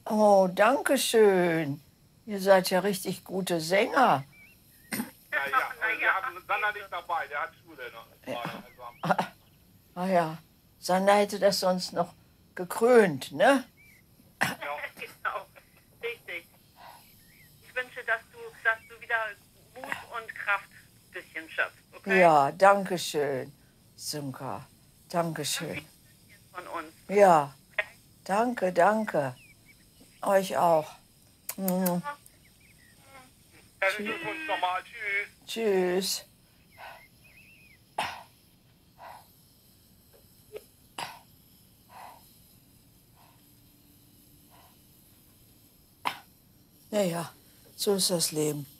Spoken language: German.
Oh, danke schön. Ihr seid ja richtig gute Sänger. Ja, aber wir haben Sander nicht dabei, der hat Schule noch. Ah ja, Sander hätte das sonst noch gekrönt, ne? Genau, richtig. Ich wünsche, dass du wieder Mut und Kraft ein bisschen schöpfst, okay? Ja, danke schön, Sönka. Danke schön. Von uns. Ja, danke, danke. Euch auch. Mhm. Herzlichen Glückwunsch nochmal. Tschüss. Tschüss. Naja, so ist das Leben.